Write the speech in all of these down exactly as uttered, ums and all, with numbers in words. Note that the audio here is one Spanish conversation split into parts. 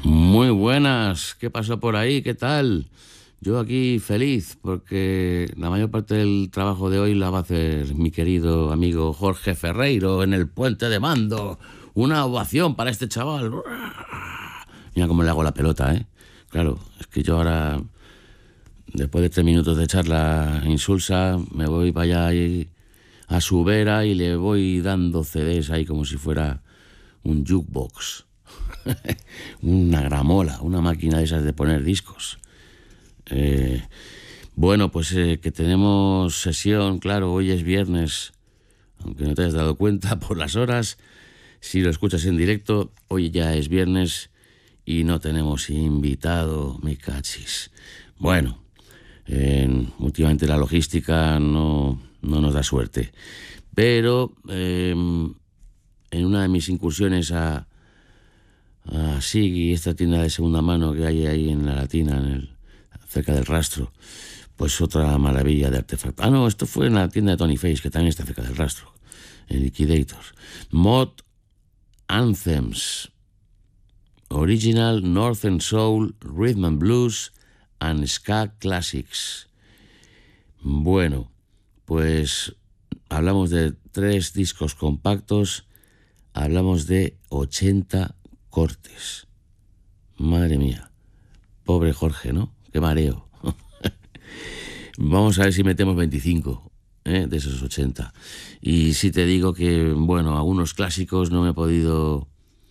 Muy buenas, ¿qué pasó por ahí? ¿Qué tal? Yo aquí feliz porque la mayor parte del trabajo de hoy la va a hacer mi querido amigo Jorge Ferreiro en el Puente de Mando. Una ovación para este chaval. Mira cómo le hago la pelota, ¿eh? Claro, es que yo ahora, después de tres minutos de charla insulsa, me voy para allá ahí a su vera y le voy dando C Ds ahí como si fuera un jukebox. Una gramola, una máquina de esas de poner discos. Eh, bueno, pues eh, que tenemos sesión, claro, hoy es viernes, aunque no te hayas dado cuenta por las horas, si lo escuchas en directo, hoy ya es viernes y no tenemos invitado, me cachis. Bueno, eh, últimamente la logística no, no nos da suerte, pero eh, en una de mis incursiones a Ah, sí, esta tienda de segunda mano que hay ahí en la Latina, en el, cerca del Rastro, pues otra maravilla de artefacto. Ah, no, esto fue en la tienda de Tony Face, que también está cerca del Rastro, en Liquidators. Mod Anthems, Original Northern Soul, Rhythm and Blues and Ska Classics. Bueno, pues hablamos de tres discos compactos, hablamos de ochenta cortes. Madre mía. Pobre Jorge, ¿no? Qué mareo. Vamos a ver si metemos veinticinco, ¿eh? De esos ochenta. Y si te digo que, bueno, algunos clásicos no me he podido...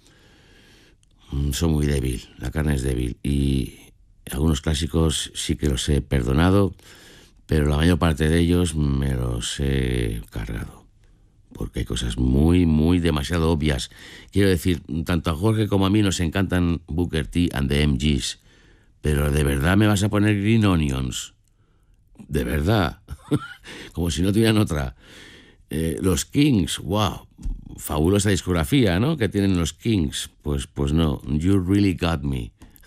Soy muy débil, la carne es débil. Y algunos clásicos sí que los he perdonado, pero la mayor parte de ellos me los he cargado. Porque hay cosas muy, muy demasiado obvias. Quiero decir, tanto a Jorge como a mí nos encantan Booker T and the M Gs. Pero ¿de verdad me vas a poner Green Onions? ¿De verdad? Como si no tuvieran otra. Eh, los Kings, wow. Fabulosa discografía, ¿no? Que tienen los Kings. Pues, pues no, You Really Got Me.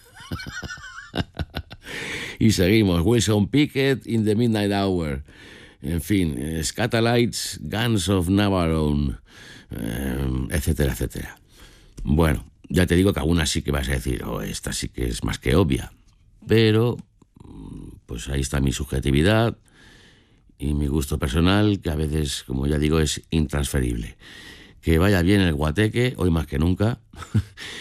Y seguimos. Wilson Pickett in the Midnight Hour. En fin, eh, Scatalites, Guns of Navarone, eh, etcétera, etcétera. Bueno, ya te digo que algunas sí que vas a decir, oh, esta sí que es más que obvia. Pero, pues ahí está mi subjetividad y mi gusto personal, que a veces, como ya digo, es intransferible. Que vaya bien el guateque, hoy más que nunca.